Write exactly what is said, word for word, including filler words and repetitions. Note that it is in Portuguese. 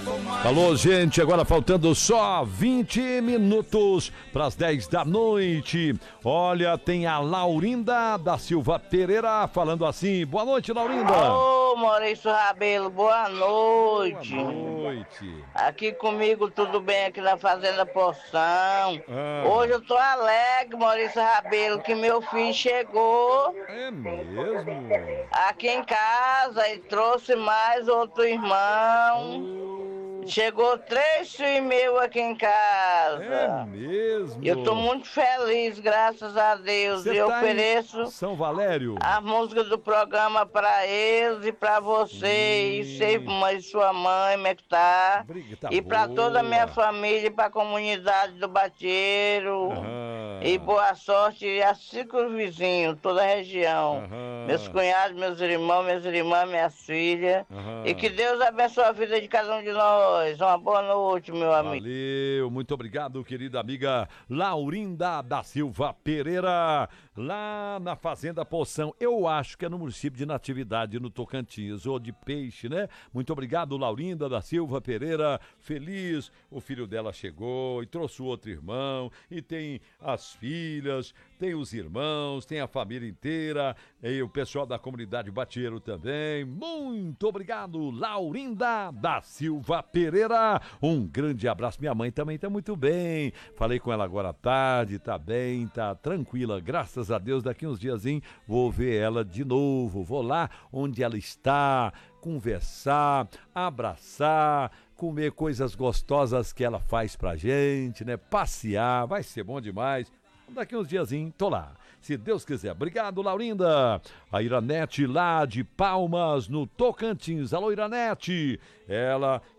Alô, gente, agora faltando só vinte minutos para as dez da noite. Olha, tem a Laurinda da Silva Pereira falando assim. Boa noite, Laurinda. Ô, Maurício Rabelo, boa noite. Boa noite. Aqui comigo tudo bem aqui na Fazenda Poção. Ah. Hoje eu tô alegre, Maurício Rabelo, que meu filho chegou. É mesmo? Aqui em casa e trouxe mais outro irmão. Chegou três filhos meus aqui em casa. É mesmo? Eu tô muito feliz, graças a Deus. Você E eu tá ofereço em São Valério? a música do programa pra eles e pra você. E sei mas sua mãe, como é que tá? Briga, tá E pra boa. toda a minha família, e pra comunidade do Bateiro. Aham. E boa sorte, e assim com os vizinhos, toda a região. Aham. Meus cunhados, meus irmãos, minhas irmãs, minhas filhas. Aham. E que Deus abençoe a vida de cada um de nós. Uma boa noite, meu amigo. Valeu, muito obrigado, querida amiga Laurinda da Silva Pereira, lá na Fazenda Poção. Eu acho que é no município de Natividade, no Tocantins, ou de Peixe, né? Muito obrigado, Laurinda da Silva Pereira. Feliz, o filho dela chegou e trouxe o outro irmão, e tem as filhas, tem os irmãos, tem a família inteira, e o pessoal da comunidade Bateiro também. Muito obrigado, Laurinda da Silva Pereira. Um grande abraço. Minha mãe também tá muito bem. Falei com ela agora à tarde, tá bem, tá tranquila. Graças a Deus, daqui uns diazinhos vou ver ela de novo. Vou lá onde ela está, conversar, abraçar, comer coisas gostosas que ela faz pra gente, né? Passear, vai ser bom demais. Daqui uns diazinhos, tô lá. Se Deus quiser. Obrigado, Laurinda. A Iranete lá de Palmas, no Tocantins. Alô, Iranete. Ela